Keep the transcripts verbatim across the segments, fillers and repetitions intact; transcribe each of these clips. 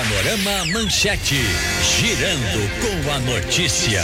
Panorama Manchete, girando com a notícia.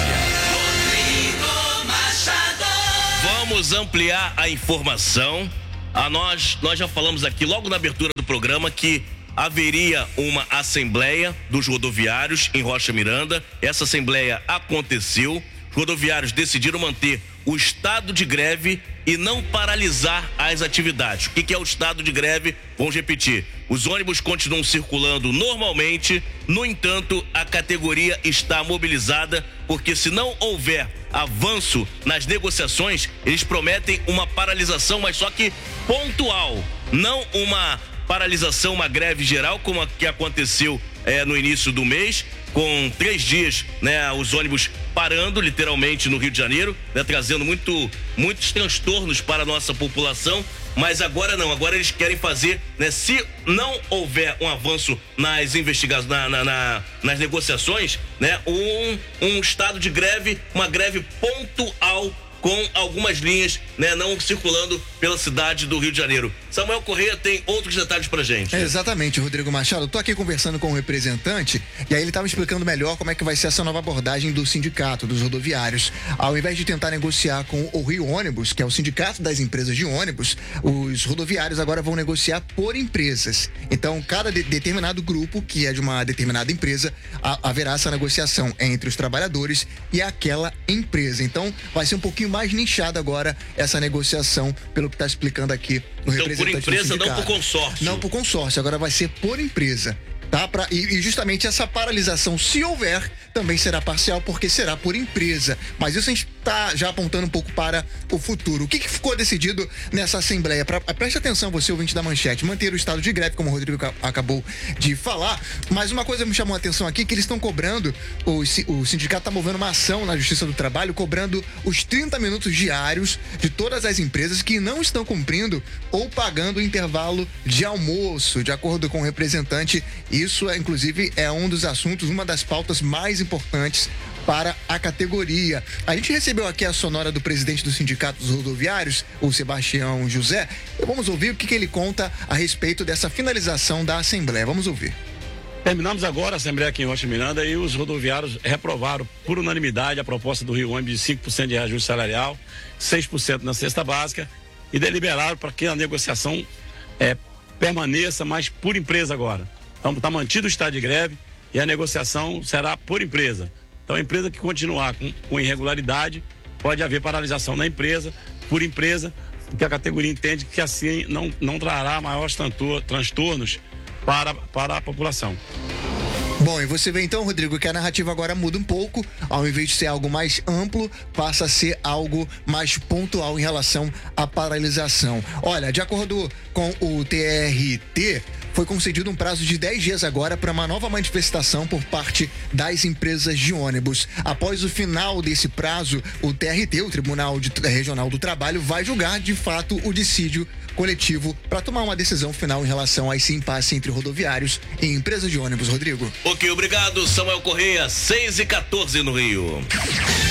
Vamos ampliar a informação. A nós, nós já falamos aqui logo na abertura do programa que haveria uma assembleia dos rodoviários em Rocha Miranda. Essa assembleia aconteceu. Os rodoviários decidiram manter o estado de greve e não paralisar as atividades. O que, que é o estado de greve? Vamos repetir. Os ônibus continuam circulando normalmente, no entanto, a categoria está mobilizada, porque se não houver avanço nas negociações, eles prometem uma paralisação, mas só que pontual, não uma paralisação, uma greve geral, como a que aconteceu é, no início do mês, com três dias, né, os ônibus parando literalmente no Rio de Janeiro, né, trazendo muito, muitos transtornos para a nossa população. Mas agora não, agora eles querem fazer, né, se não houver um avanço nas investigações, na, na, na, nas negociações, né, um, um estado de greve, uma greve pontual, com algumas linhas, né, não circulando pela cidade do Rio de Janeiro. Samuel Correia tem outros detalhes pra gente. É, exatamente, Rodrigo Machado. Tô aqui conversando com o representante e aí ele estava explicando melhor como é que vai ser essa nova abordagem do sindicato, dos rodoviários. Ao invés de tentar negociar com o Rio Ônibus, que é o sindicato das empresas de ônibus, os rodoviários agora vão negociar por empresas. Então, cada de- determinado grupo, que é de uma determinada empresa, a- haverá essa negociação entre os trabalhadores e aquela empresa. Então, vai ser um pouquinho mais nichada agora essa negociação, pelo que está explicando aqui o Então, representante por empresa, do sindicato. não por consórcio. Não por consórcio, agora vai ser por empresa. Tá? Pra, e, e justamente essa paralisação, se houver, também será parcial, porque será por empresa. Mas isso a gente está já apontando um pouco para o futuro. O que, que ficou decidido nessa assembleia? Pra, preste atenção, você ouvinte da Manchete, manter o estado de greve, como o Rodrigo ca- acabou de falar. Mas uma coisa me chamou a atenção aqui, que eles estão cobrando, o, si- o sindicato está movendo uma ação na Justiça do Trabalho, cobrando os trinta minutos diários de todas as empresas que não estão cumprindo ou pagando o intervalo de almoço, de acordo com o representante. Isso, é, inclusive, é um dos assuntos, uma das pautas mais importantes para a categoria. A gente recebeu aqui a sonora do presidente do Sindicato dos Rodoviários, o Sebastião José, e vamos ouvir o que, que ele conta a respeito dessa finalização da Assembleia. Vamos ouvir. Terminamos agora a Assembleia aqui em Rocha Miranda e os rodoviários reprovaram por unanimidade a proposta do Rio Ônibus de cinco por cento de reajuste salarial, seis por cento na cesta básica e deliberaram para que a negociação é, permaneça, mas por empresa agora. Então está mantido o estado de greve e a negociação será por empresa. Então a empresa que continuar com, com irregularidade, pode haver paralisação na empresa, por empresa, porque a categoria entende que assim não, não trará maiores trantor, transtornos para, para a população. Bom, e você vê então, Rodrigo, que a narrativa agora muda um pouco. Ao invés de ser algo mais amplo, passa a ser algo mais pontual em relação à paralisação. Olha, de acordo com o T R T, foi concedido um prazo de dez dias agora para uma nova manifestação por parte das empresas de ônibus. Após o final desse prazo, o T R T, o Tribunal de- Regional do Trabalho, vai julgar de fato o dissídio coletivo para tomar uma decisão final em relação a esse impasse entre rodoviários e empresas de ônibus. Rodrigo. Ok, obrigado, Samuel Correia, seis e quatorze no Rio.